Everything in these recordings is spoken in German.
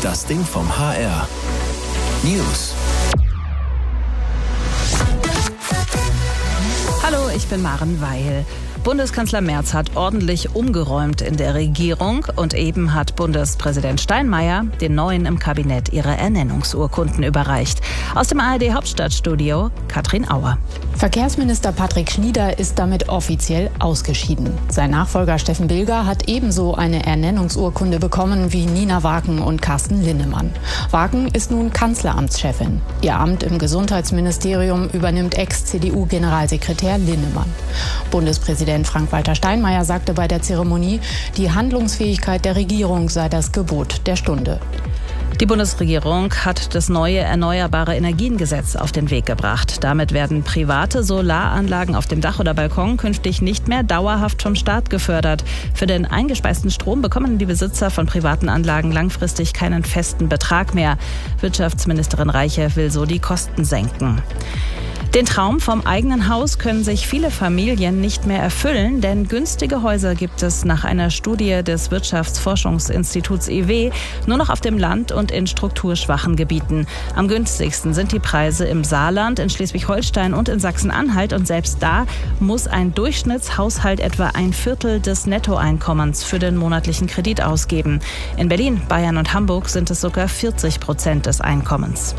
Das Ding vom HR. News. Hallo, ich bin Maren Weil. Bundeskanzler Merz hat ordentlich umgeräumt in der Regierung und eben hat Bundespräsident Steinmeier den Neuen im Kabinett ihre Ernennungsurkunden überreicht. Aus dem ARD-Hauptstadtstudio Katrin Auer. Verkehrsminister Patrick Schnieder ist damit offiziell ausgeschieden. Sein Nachfolger Steffen Bilger hat ebenso eine Ernennungsurkunde bekommen wie Nina Waken und Carsten Linnemann. Waken ist nun Kanzleramtschefin. Ihr Amt im Gesundheitsministerium übernimmt Ex-CDU-Generalsekretär Linnemann. Bundespräsident Frank-Walter Steinmeier sagte bei der Zeremonie, die Handlungsfähigkeit der Regierung sei das Gebot der Stunde. Die Bundesregierung hat das neue Erneuerbare Energien-Gesetz auf den Weg gebracht. Damit werden private Solaranlagen auf dem Dach oder Balkon künftig nicht mehr dauerhaft vom Staat gefördert. Für den eingespeisten Strom bekommen die Besitzer von privaten Anlagen langfristig keinen festen Betrag mehr. Wirtschaftsministerin Reiche will so die Kosten senken. Den Traum vom eigenen Haus können sich viele Familien nicht mehr erfüllen, denn günstige Häuser gibt es nach einer Studie des Wirtschaftsforschungsinstituts IW nur noch auf dem Land und in strukturschwachen Gebieten. Am günstigsten sind die Preise im Saarland, in Schleswig-Holstein und in Sachsen-Anhalt und selbst da muss ein Durchschnittshaushalt etwa ein Viertel des Nettoeinkommens für den monatlichen Kredit ausgeben. In Berlin, Bayern und Hamburg sind es sogar 40% des Einkommens.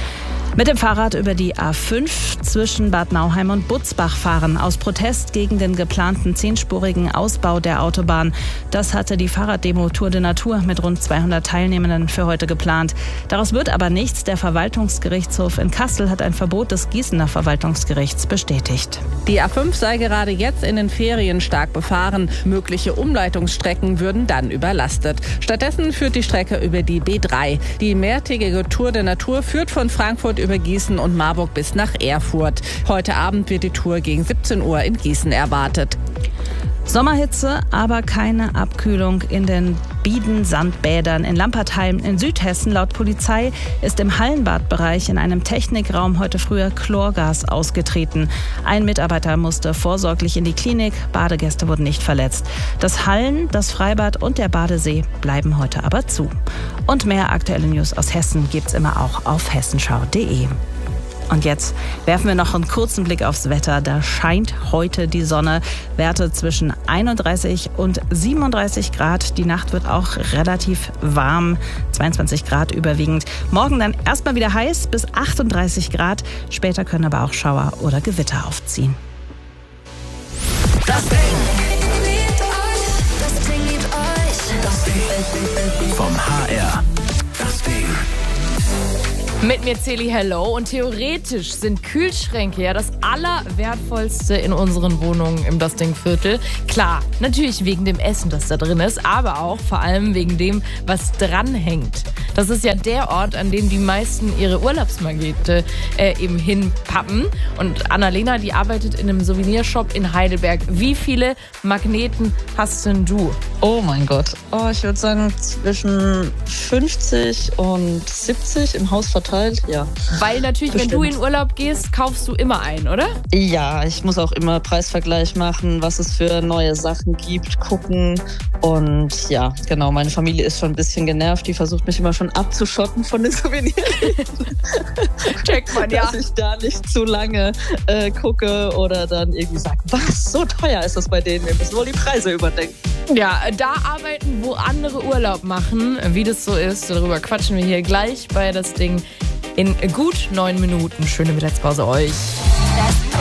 Mit dem Fahrrad über die A5 zwischen Bad Nauheim und Butzbach fahren, aus Protest gegen den geplanten 10-spurigen Ausbau der Autobahn. Das hatte die Fahrraddemo Tour de Natur mit rund 200 Teilnehmenden für heute geplant. Daraus wird aber nichts. Der Verwaltungsgerichtshof in Kassel hat ein Verbot des Gießener Verwaltungsgerichts bestätigt. Die A5 sei gerade jetzt in den Ferien stark befahren. Mögliche Umleitungsstrecken würden dann überlastet. Stattdessen führt die Strecke über die B3. Die mehrtägige Tour de Natur führt von Frankfurt über Gießen und Marburg bis nach Erfurt. Heute Abend wird die Tour gegen 17 Uhr in Gießen erwartet. Sommerhitze, aber keine Abkühlung in den Bieden-Sandbädern in Lampertheim in Südhessen. Laut Polizei ist im Hallenbadbereich in einem Technikraum heute früh Chlorgas ausgetreten. Ein Mitarbeiter musste vorsorglich in die Klinik, Badegäste wurden nicht verletzt. Das Hallen, das Freibad und der Badesee bleiben heute aber zu. Und mehr aktuelle News aus Hessen gibt's immer auch auf hessenschau.de. Und jetzt werfen wir noch einen kurzen Blick aufs Wetter. Da scheint heute die Sonne. Werte zwischen 31 und 37 Grad. Die Nacht wird auch relativ warm. 22 Grad überwiegend. Morgen dann erstmal wieder heiß bis 38 Grad. Später können aber auch Schauer oder Gewitter aufziehen. Das Ding. Das Ding liebt euch. Das Ding vom HR. Das Ding. Mit mir Celi Hello und theoretisch sind Kühlschränke ja das Allerwertvollste in unseren Wohnungen im Das Ding Viertel. Klar, natürlich wegen dem Essen, das da drin ist, aber auch vor allem wegen dem, was dranhängt. Das ist ja der Ort, an dem die meisten ihre Urlaubsmagnete eben hinpappen. Und Annalena, die arbeitet in einem Souvenirshop in Heidelberg. Wie viele Magneten hast denn du? Oh mein Gott. Ich würde sagen zwischen 50 und 70 im Haus verteilt, ja. Weil natürlich, Bestimmt. wenn du in Urlaub gehst, kaufst du immer ein, oder? Ja, ich muss auch immer Preisvergleich machen, was es für neue Sachen gibt, gucken. Und ja, genau, meine Familie ist schon ein bisschen genervt. Die versucht mich immer schon abzuschotten von den Souvenirs. Checkt man, ja. Dass ich da nicht zu lange gucke oder dann irgendwie sage, was, so teuer ist das bei denen? Wir müssen wohl die Preise überdenken. Ja, da arbeiten, wo andere Urlaub machen. Wie das so ist, darüber quatschen wir hier gleich bei Das Ding in gut 9 Minuten. Schöne Mittagspause euch.